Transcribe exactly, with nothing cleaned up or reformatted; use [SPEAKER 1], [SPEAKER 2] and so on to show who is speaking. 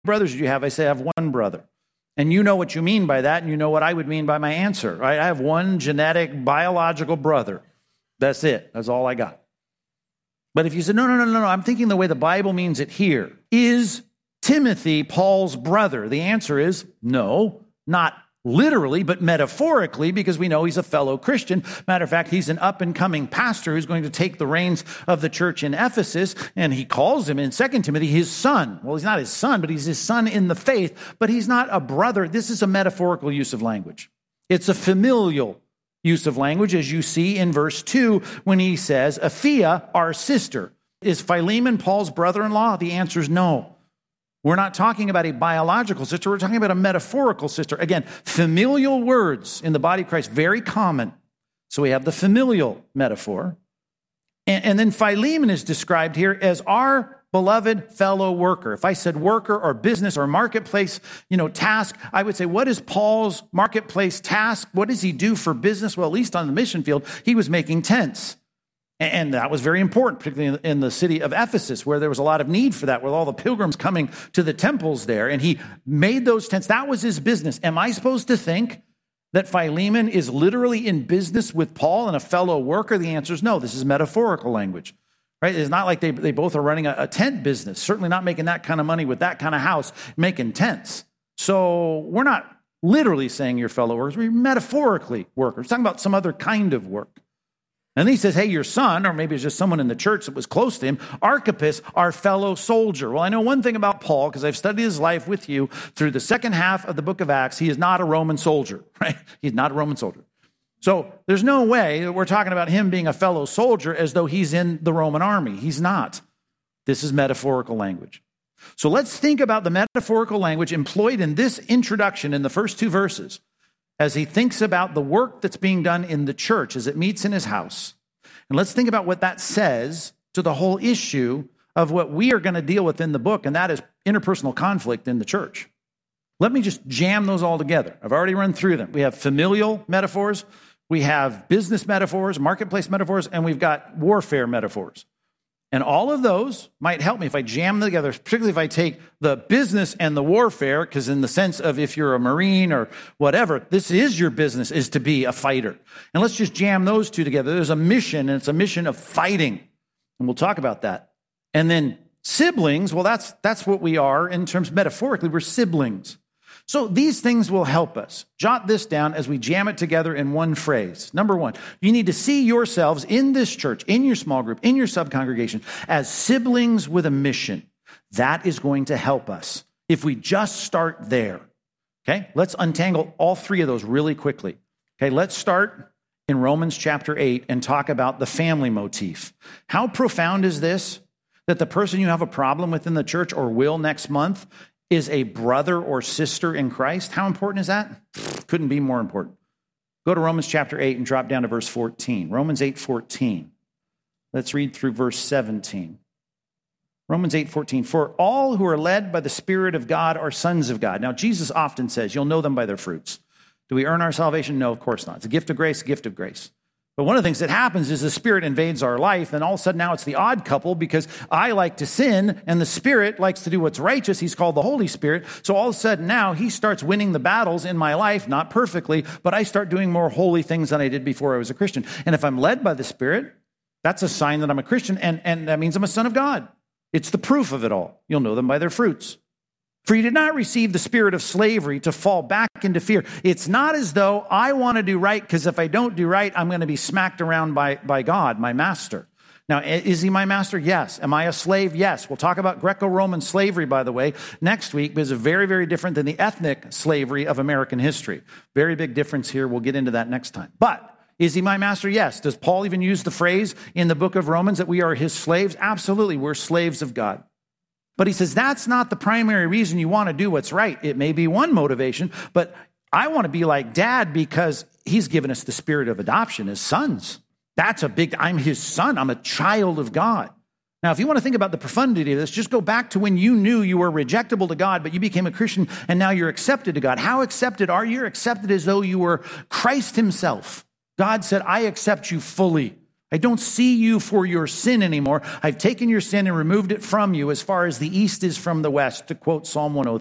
[SPEAKER 1] brothers do you have? I say, I have one brother. And you know what you mean by that, and you know what I would mean by my answer, right? I have one genetic, biological brother. That's it. That's all I got. But if you say, no, no, no, no, no, I'm thinking the way the Bible means it here. Is Timothy Paul's brother? The answer is no, not literally, but metaphorically, because we know he's a fellow Christian. Matter of fact, he's an up-and-coming pastor who's going to take the reins of the church in Ephesus, and he calls him in Second Timothy his son. Well, he's not his son, but he's his son in the faith, but he's not a brother. This is a metaphorical use of language. It's a familial use of language, as you see in verse two, when he says, Aphia, our sister. Is Philemon Paul's brother-in-law? The answer is no. We're not talking about a biological sister. We're talking about a metaphorical sister. Again, familial words in the body of Christ, very common. So we have the familial metaphor. And, and then Philemon is described here as our beloved fellow worker. If I said worker or business or marketplace, you know, task, I would say, what is Paul's marketplace task? What does he do for business? Well, at least on the mission field, he was making tents. And that was very important, particularly in the city of Ephesus, where there was a lot of need for that, with all the pilgrims coming to the temples there. And he made those tents. That was his business. Am I supposed to think that Philemon is literally in business with Paul and a fellow worker? The answer is no. This is metaphorical language, right? It's not like they, they both are running a, a tent business, certainly not making that kind of money with that kind of house, making tents. So we're not literally saying you're fellow workers. We're metaphorically workers. We're talking about some other kind of work. And then he says, hey, your son, or maybe it's just someone in the church that was close to him, Archippus, our fellow soldier. Well, I know one thing about Paul, because I've studied his life with you through the second half of the book of Acts. He is not a Roman soldier, right? He's not a Roman soldier. So there's no way that we're talking about him being a fellow soldier as though he's in the Roman army. He's not. This is metaphorical language. So let's think about the metaphorical language employed in this introduction in the first two verses, as he thinks about the work that's being done in the church as it meets in his house. And let's think about what that says to the whole issue of what we are going to deal with in the book, and that is interpersonal conflict in the church. Let me just jam those all together. I've already run through them. We have familial metaphors, we have business metaphors, marketplace metaphors, and we've got warfare metaphors. And all of those might help me if I jam them together, particularly if I take the business and the warfare, because in the sense of if you're a Marine or whatever, this is your business, is to be a fighter. And let's just jam those two together. There's a mission, and it's a mission of fighting. And we'll talk about that. And then siblings, well, that's, that's what we are in terms metaphorically. We're siblings. So these things will help us. Jot this down as we jam it together in one phrase. Number one, you need to see yourselves in this church, in your small group, in your subcongregation, as siblings with a mission. That is going to help us if we just start there. Okay, let's untangle all three of those really quickly. Okay, let's start in Romans chapter eight and talk about the family motif. How profound is this? That the person you have a problem with in the church or will next month is a brother or sister in Christ. How important is that? Couldn't be more important. Go to Romans chapter eight and drop down to verse fourteen. Romans eight fourteen. Let's read through verse seventeen. Romans eight fourteen. For all who are led by the Spirit of God are sons of God. Now, Jesus often says, you'll know them by their fruits. Do we earn our salvation? No, of course not. It's a gift of grace, a gift of grace. But one of the things that happens is the Spirit invades our life, and all of a sudden now it's the odd couple because I like to sin, and the Spirit likes to do what's righteous. He's called the Holy Spirit. So all of a sudden now he starts winning the battles in my life, not perfectly, but I start doing more holy things than I did before I was a Christian. And if I'm led by the Spirit, that's a sign that I'm a Christian, and, and that means I'm a son of God. It's the proof of it all. You'll know them by their fruits. For you did not receive the spirit of slavery to fall back into fear. It's not as though I want to do right, because if I don't do right, I'm going to be smacked around by, by God, my master. Now, is he my master? Yes. Am I a slave? Yes. We'll talk about Greco-Roman slavery, by the way, next week, because it's very, very different than the ethnic slavery of American history. Very big difference here. We'll get into that next time. But is he my master? Yes. Does Paul even use the phrase in the book of Romans that we are his slaves? Absolutely. We're slaves of God. But he says that's not the primary reason you want to do what's right. It may be one motivation, but I want to be like Dad because he's given us the spirit of adoption as sons. That's a big, I'm his son. I'm a child of God. Now, if you want to think about the profundity of this, just go back to when you knew you were rejectable to God, but you became a Christian and now you're accepted to God. How accepted are you? You're accepted as though you were Christ himself. God said, I accept you fully. I don't see you for your sin anymore. I've taken your sin and removed it from you as far as the east is from the west, to quote Psalm one oh three.